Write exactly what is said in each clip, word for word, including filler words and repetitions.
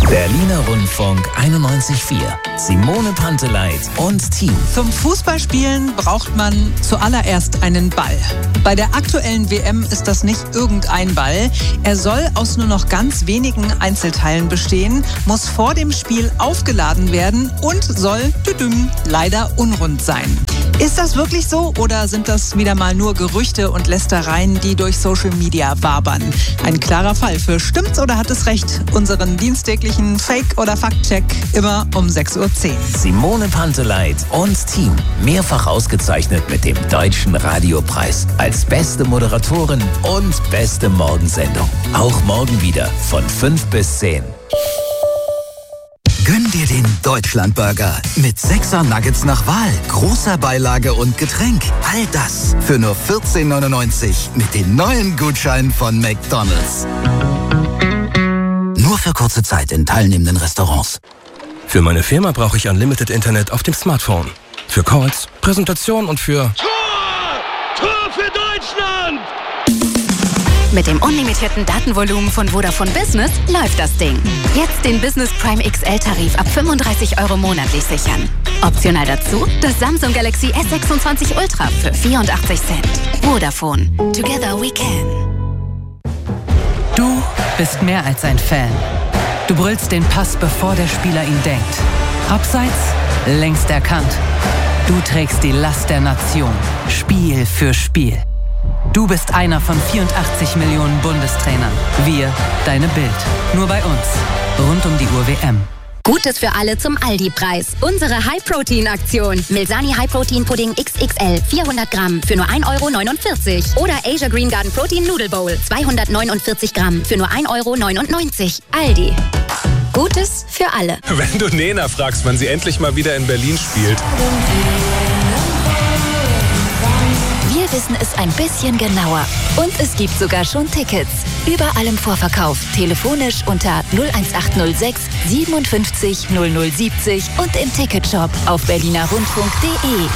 Berliner Rundfunk einundneunzig Komma vier. Simone Panteleit und Team. Zum Fußballspielen braucht man zuallererst einen Ball. Bei der aktuellen W M ist das nicht irgendein Ball. Er soll aus nur noch ganz wenigen Einzelteilen bestehen, muss vor dem Spiel aufgeladen werden und soll, tüdüm, leider unrund sein. Ist das wirklich so oder sind das wieder mal nur Gerüchte und Lästereien, die durch Social Media wabern? Ein klarer Fall für Stimmt's oder hat es recht? Unseren dienstäglichen Fake- oder Faktcheck immer um sechs Uhr zehn. Simone Panteleit und Team. Mehrfach ausgezeichnet mit dem Deutschen Radiopreis als beste Moderatorin und beste Morgensendung. Auch morgen wieder von fünf bis zehn. Gönn dir den Deutschlandburger mit sechser Nuggets nach Wahl, großer Beilage und Getränk. All das für nur vierzehn neunundneunzig mit den neuen Gutscheinen von McDonald's. Nur für kurze Zeit in teilnehmenden Restaurants. Für meine Firma brauche ich Unlimited Internet auf dem Smartphone. Für Calls, Präsentation und für... Tor! Tor für Deutschland! Mit dem unlimitierten Datenvolumen von Vodafone Business läuft das Ding. Jetzt den Business Prime X L-Tarif ab fünfunddreißig Euro monatlich sichern. Optional dazu das Samsung Galaxy S sechsundzwanzig Ultra für vierundachtzig Cent. Vodafone. Together we can. Du bist mehr als ein Fan. Du brüllst den Pass, bevor der Spieler ihn denkt. Abseits, längst erkannt. Du trägst die Last der Nation. Spiel für Spiel. Du bist einer von vierundachtzig Millionen Bundestrainern. Wir, deine Bild. Nur bei uns. Rund um die Uhr W M. Gutes für alle zum Aldi-Preis. Unsere High-Protein-Aktion. Milsani High-Protein-Pudding X X L vierhundert Gramm für nur ein Euro neunundvierzig. Oder Asia Green Garden Protein Noodle Bowl zweihundertneunundvierzig Gramm für nur ein Euro neunundneunzig. Aldi. Gutes für alle. Wenn du Nena fragst, wann sie endlich mal wieder in Berlin spielt. Wir wissen es ein bisschen genauer. Und es gibt sogar schon Tickets. Überall im Vorverkauf. Telefonisch unter null eins acht null sechs siebenundfünfzig null null siebzig und im Ticketshop auf berliner rundfunk punkt de.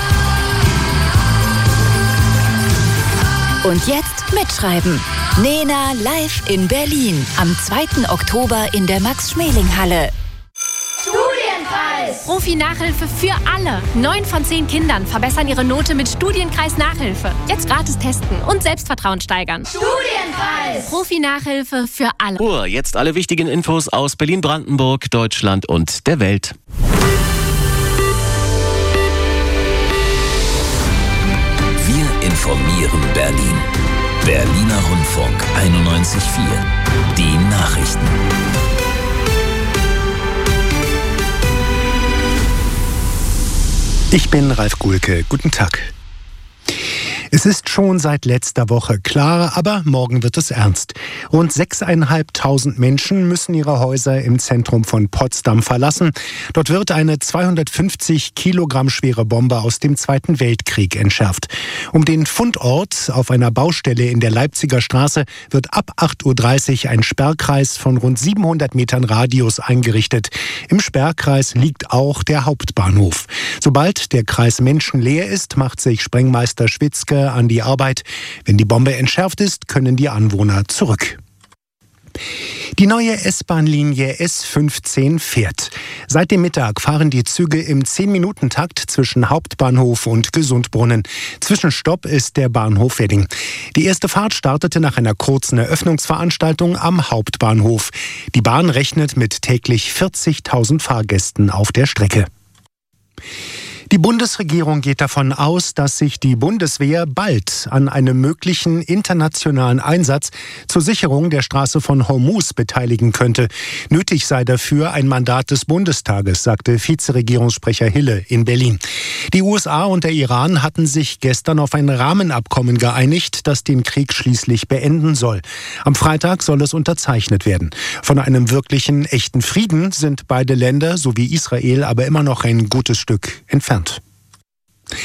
Und jetzt mitschreiben. Nena live in Berlin. Am zweiten Oktober in der Max-Schmeling-Halle. Studienkreis! Profi-Nachhilfe für alle. Neun von zehn Kindern verbessern ihre Note mit Studienkreis-Nachhilfe. Jetzt gratis testen und Selbstvertrauen steigern. Studienkreis! Profi-Nachhilfe für alle. Uhr, jetzt alle wichtigen Infos aus Berlin, Brandenburg, Deutschland und der Welt. Wir informieren Berlin. Berliner Rundfunk einundneunzig Komma vier. Die Nachrichten. Ich bin Ralf Guhlke. Guten Tag. Es ist schon seit letzter Woche klar, aber morgen wird es ernst. Rund sechseinhalbtausend Menschen müssen ihre Häuser im Zentrum von Potsdam verlassen. Dort wird eine zweihundertfünfzig Kilogramm schwere Bombe aus dem Zweiten Weltkrieg entschärft. Um den Fundort auf einer Baustelle in der Leipziger Straße wird ab acht Uhr dreißig ein Sperrkreis von rund siebenhundert Metern Radius eingerichtet. Im Sperrkreis liegt auch der Hauptbahnhof. Sobald der Kreis menschenleer ist, macht sich Sprengmeister Schwitzke an die Arbeit. Wenn die Bombe entschärft ist, können die Anwohner zurück. Die neue S-Bahn-Linie S fünfzehn fährt. Seit dem Mittag fahren die Züge im zehn-Minuten-Takt zwischen Hauptbahnhof und Gesundbrunnen. Zwischenstopp ist der Bahnhof Wedding. Die erste Fahrt startete nach einer kurzen Eröffnungsveranstaltung am Hauptbahnhof. Die Bahn rechnet mit täglich vierzigtausend Fahrgästen auf der Strecke. Die Bundesregierung geht davon aus, dass sich die Bundeswehr bald an einem möglichen internationalen Einsatz zur Sicherung der Straße von Hormuz beteiligen könnte. Nötig sei dafür ein Mandat des Bundestages, sagte Vizeregierungssprecher Hille in Berlin. Die U S A und der Iran hatten sich gestern auf ein Rahmenabkommen geeinigt, das den Krieg schließlich beenden soll. Am Freitag soll es unterzeichnet werden. Von einem wirklichen, echten Frieden sind beide Länder sowie Israel aber immer noch ein gutes Stück entfernt.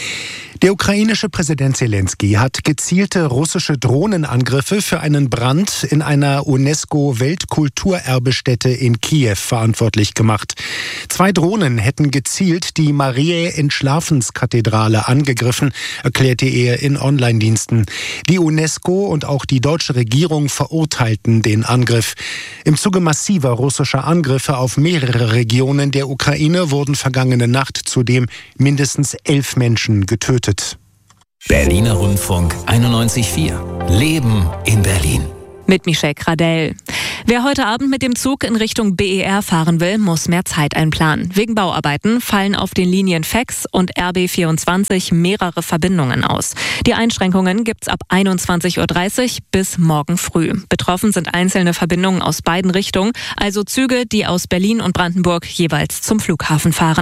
Der ukrainische Präsident Zelensky hat gezielte russische Drohnenangriffe für einen Brand in einer UNESCO-Weltkulturerbestätte in Kiew verantwortlich gemacht. Zwei Drohnen hätten gezielt die Mariä-Entschlafenskathedrale angegriffen, erklärte er in Online-Diensten. Die UNESCO und auch die deutsche Regierung verurteilten den Angriff. Im Zuge massiver russischer Angriffe auf mehrere Regionen der Ukraine wurden vergangene Nacht zudem mindestens elf Menschen getötet. Berliner Rundfunk einundneunzig Komma vier. Leben in Berlin. Mit Michelle Gradell. Wer heute Abend mit dem Zug in Richtung B E R fahren will, muss mehr Zeit einplanen. Wegen Bauarbeiten fallen auf den Linien F E X und R B vierundzwanzig mehrere Verbindungen aus. Die Einschränkungen gibt's ab einundzwanzig Uhr dreißig bis morgen früh. Betroffen sind einzelne Verbindungen aus beiden Richtungen, also Züge, die aus Berlin und Brandenburg jeweils zum Flughafen fahren.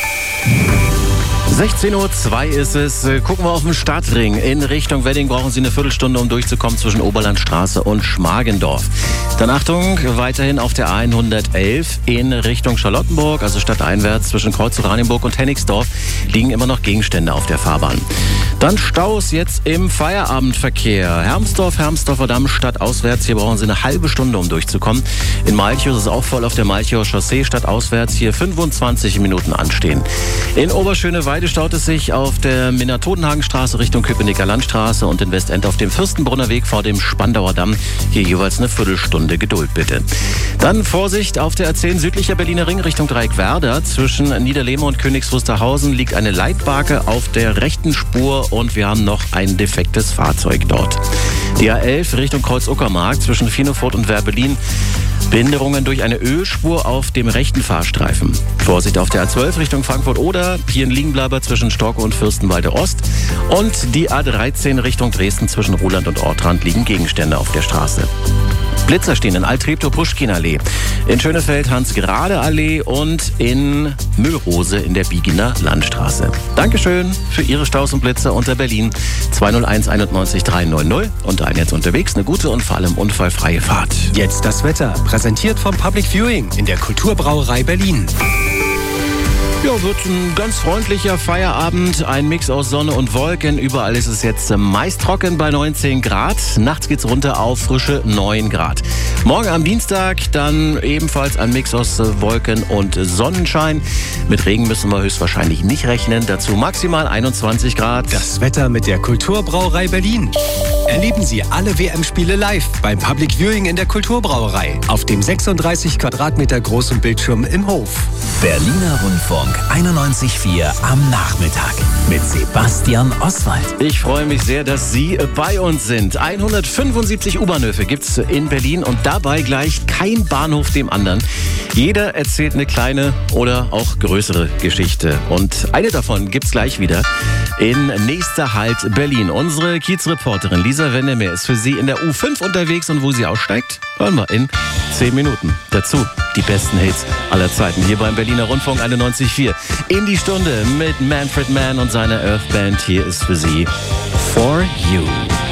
sechzehn Uhr zwei ist es. Gucken wir auf den Stadtring. In Richtung Wedding brauchen Sie eine Viertelstunde, um durchzukommen zwischen Oberlandstraße und Schmargendorf. Dann Achtung, weiterhin auf der A hundertelf in Richtung Charlottenburg, also stadteinwärts zwischen Kreuz-Oranienburg und Hennigsdorf, liegen immer noch Gegenstände auf der Fahrbahn. Dann Staus jetzt im Feierabendverkehr. Hermsdorf, Hermsdorfer Damm, stadtauswärts. Hier brauchen Sie eine halbe Stunde, um durchzukommen. In Malchow ist es auch voll auf der Malchower Chaussee, stadtauswärts. Hier fünfundzwanzig Minuten anstehen. In Oberschöneweide staut es sich auf der Minna-Todenhagenstraße Richtung Köpenicker Landstraße und in Westend auf dem Fürstenbrunner Weg vor dem Spandauer Damm. Hier jeweils eine Viertelstunde Geduld bitte. Dann Vorsicht auf der A zehn südlicher Berliner Ring Richtung Dreieckwerder. Zwischen Niederlehme und Königs Wusterhausen liegt eine Leitbarke auf der rechten Spur und wir haben noch ein defektes Fahrzeug dort. Die A elf Richtung Kreuz-Uckermark zwischen Finofurt und Werbelin. Behinderungen durch eine Ölspur auf dem rechten Fahrstreifen. Vorsicht auf der A zwölf Richtung Frankfurt-Oder. Hier ein Liegenbleiber zwischen Storke und Fürstenwalde Ost. Und die A dreizehn Richtung Dresden zwischen Roland und Ortrand liegen Gegenstände auf der Straße. Blitzer stehen in Alt-Treptow-Puschkin-Allee, in Schönefeld Hans-Grade-Allee und in Müllrose in der Biegener Landstraße. Dankeschön für Ihre Staus und Blitzer unter Berlin zwei null eins einundneunzig dreihundertneunzig. Unter ein Netz unterwegs, eine gute und vor allem unfallfreie Fahrt. Jetzt das Wetter, präsentiert vom Public Viewing in der Kulturbrauerei Berlin. Ja, wird ein ganz freundlicher Feierabend, ein Mix aus Sonne und Wolken. Überall ist es jetzt meist trocken bei neunzehn Grad. Nachts geht's runter auf frische neun Grad. Morgen am Dienstag dann ebenfalls ein Mix aus Wolken und Sonnenschein. Mit Regen müssen wir höchstwahrscheinlich nicht rechnen. Dazu maximal einundzwanzig Grad. Das Wetter mit der Kulturbrauerei Berlin. Erleben Sie alle W M-Spiele live beim Public Viewing in der Kulturbrauerei. Auf dem sechsunddreißig Quadratmeter großen Bildschirm im Hof. Berliner Rundfunk einundneunzig Komma vier am Nachmittag mit Sebastian Oswald. Ich freue mich sehr, dass Sie bei uns sind. hundertfünfundsiebzig U-Bahnhöfe gibt es in Berlin und dabei gleich kein Bahnhof dem anderen. Jeder erzählt eine kleine oder auch größere Geschichte. Und eine davon gibt es gleich wieder in Nächster Halt Berlin. Unsere Kiezreporterin Lisa Wendemeer ist für Sie in der U fünf unterwegs und wo sie aussteigt, hören wir in zehn Minuten. Dazu die besten Hits aller Zeiten hier beim Berliner Rundfunk einundneunzig Komma vier. In die Stunde mit Manfred Mann und seiner Earth Band. Hier ist für Sie For You.